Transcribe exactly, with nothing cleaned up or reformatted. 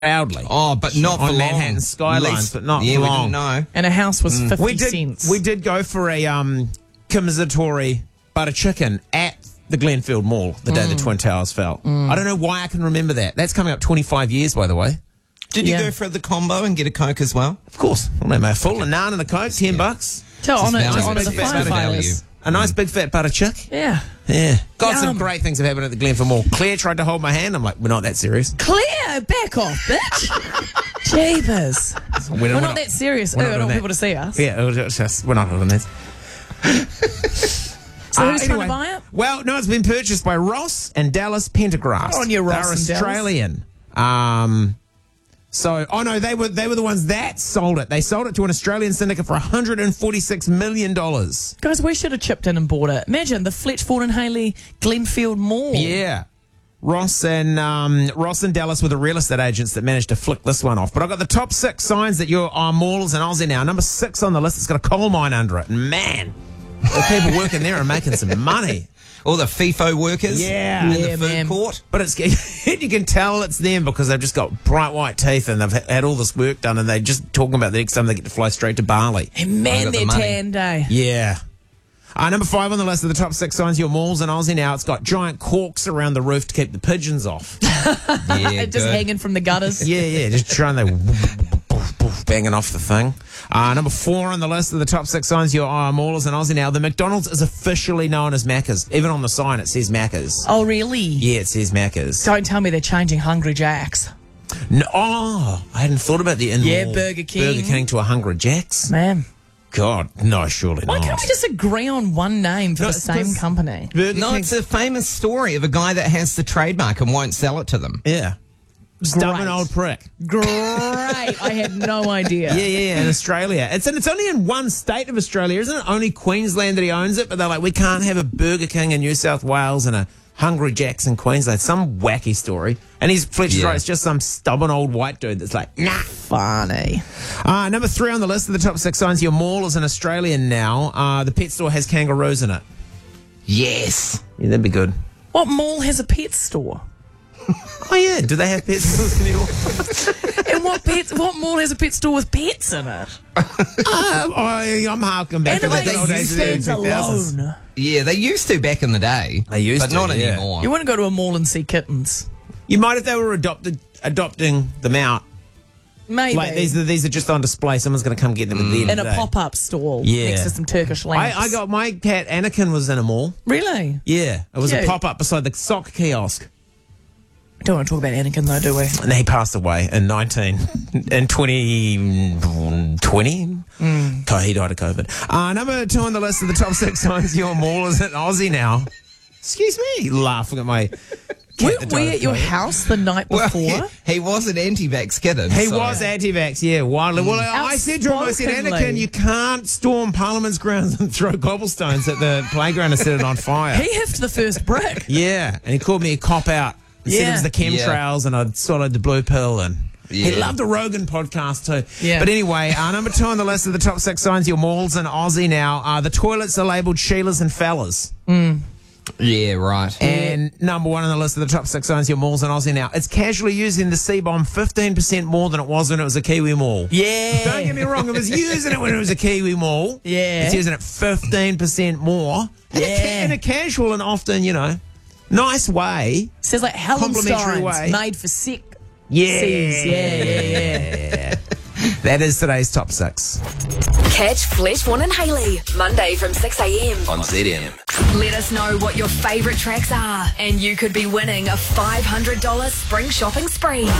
proudly. Oh, but not for on long. Manhattan skylines, Least- but not yeah, for we long. didn't know. And a house was fifty We did. cents. We did go for a um, commisseratory butter chicken at the Glenfield Mall the day the Twin Towers fell. I don't know why I can remember that. That's coming up twenty-five years, by the way. Did you Yeah. go for the combo and get a Coke as well? Of course. Well, mate, full a naan and a Coke, ten bucks. To honour, Just to value. honour the Big fat value. firefighters. A nice big fat butter chick. Yeah. Yeah. God, some Yum. great things have happened at the Glenfield Mall. Claire tried to hold my hand. I'm like, we're not that serious. Claire, back off, bitch. Jeepers. We're, We're we're not that serious. we're I not don't doing want that. people to see us. Yeah, it's just, we're not doing this. So Uh, who's trying to buy it? Well, no, it's been purchased by Ross and Dallas Pentagraphs. Good on you, Ross They're and Dallas. Australian. Um, so, oh no, they were they were the ones that sold it. They sold it to an Australian syndicate for one hundred forty-six million dollars. Guys, we should have chipped in and bought it. Imagine the Fletchford and Haley Glenfield Mall. Yeah. Ross and um, Ross and Dallas were the real estate agents that managed to flick this one off. But I've got the top six signs that you're our malls in Aussie now. Number six on the list, it's got a coal mine under it. And man, the people working there are making some money. All the FIFO workers Yeah. in Yeah, the food man. court. But it's you can tell it's them because they've just got bright white teeth and they've had all this work done and they're just talking about the next time they get to fly straight to Bali. Hey, I man, got the their money. tan day. Yeah. Uh, number five on the list of the top six signs your malls in Aussie now. It's got giant corks around the roof to keep the pigeons off. Yeah, Just good. hanging from the gutters. Yeah, yeah, just trying to banging off the thing. Uh, number four on the list of the top six signs your uh, malls in Aussie now. The McDonald's is officially known as Macca's. Even on the sign, it says Macca's. Oh, really? Yeah, it says Macca's. Don't tell me they're changing Hungry Jack's. No, oh, I hadn't thought about the in Yeah, Burger King. Burger King to a Hungry Jack's. Man. God, no, surely Why not. can't we just agree on one name for No, the same 'cause- company? Burger No, King- it's a famous story of a guy that has the trademark and won't sell it to them. yeah. Stubborn Great. old prick. Great. I had no idea. Yeah, yeah, yeah, in Australia. It's and it's only in one state of Australia, isn't it? Only Queensland that he owns it, but they're like, we can't have a Burger King in New South Wales and a Hungry Jack's in Queensland. Some wacky story. And he's Fletcher's Yeah. right, it's just some stubborn old white dude that's like, nah. Funny. Uh, number three on the list of the top six signs your mall is an Australian now. Uh, the pet store has kangaroos in it. Yes. Yeah, that'd be good. What mall has a pet store? Oh yeah, do they have pet stores anymore? And what pet? What mall has a pet store with pets in it? um, I, I'm harking back to Anyway, the old he days of the stands two thousands. alone. Yeah, they used to back in the day. They used but to, not yeah. anymore. You wouldn't go to a mall and see kittens. You might if they were adopted, adopting them out. Maybe. Like these are these are just on display. Someone's going to come get them at the end in of a the day. pop-up stall Yeah. next to some Turkish lamps. I, I got my cat Anakin was in a mall. Really? Yeah, it was Cute. a pop up beside the sock kiosk, I don't want to talk about Anakin though, do we? and he passed away in nineteen in twenty twenty. Mm. He died of COVID. Uh, number two on the list of the top six signs your mall is in Aussie now. Excuse me, laughing at my. cat Weren't that we died at of your COVID. house the night Well, before? he, he was an anti-vax kitten. He so- was anti-vax, yeah, wildly. Well, I said to him, I said, Outspokenly. Anakin, you can't storm Parliament's grounds and throw cobblestones at the playground and set it on fire. He hiffed the first brick. Yeah, and he called me a cop out. He said it Yeah. was the chemtrails and I'd swallowed the blue pill and he Yeah. loved the Rogan podcast too. Yeah. But anyway, uh, number two on the list of the top six signs your malls in Aussie now. Uh, the toilets are labelled Sheilas and Fellas. Yeah, right. And number one on the list of the top six signs your malls in Aussie now. It's casually using the C-bomb fifteen percent more than it was when it was a Kiwi mall. Yeah. Don't get me wrong, it was using it when it was a Kiwi mall. Yeah. It's using it fifteen percent more. In, a, ca- Yeah. in a casual and often, you know, nice way. Says like Helen Complimentary Stein's way. made for sick. Yeah. Cs. Yeah, yeah, yeah. That is today's top six. Catch Fletchborn and Haley, Monday from six a.m. on Z M. Let us know what your favourite tracks are, and you could be winning a five hundred dollars spring shopping spree.